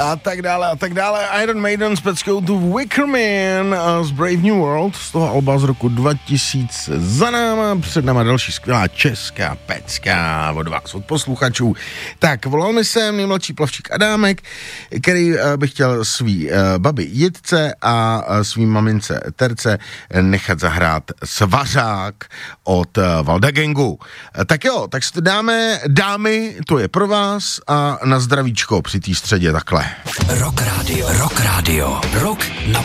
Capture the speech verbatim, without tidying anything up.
a tak dále a tak dále. Iron Maiden s peckou tu Wicker Man z Brave New World z toho alba z roku dva tisíce za náma. Před náma další skvělá česká pecka od vás, od posluchačů. Tak, volal mi sem nejmladší plavčík Adámek, který by chtěl svý babi Jitce a svý mamince Terce nechat zahrát Svařák od Valda Gangu. Tak jo, tak si to dáme, dámy, to je pro vás a na zdravíčko při té středě takhle. Rock Radio, Rock Radio, Rock na